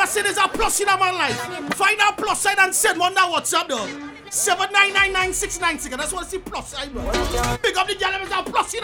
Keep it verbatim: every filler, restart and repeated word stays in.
I say there's a plus in my life. Find out plus side and send one now WhatsApp though. seven nine nine nine six nine six. I just want to see plus side, bro. Big up the girl, there's a plus in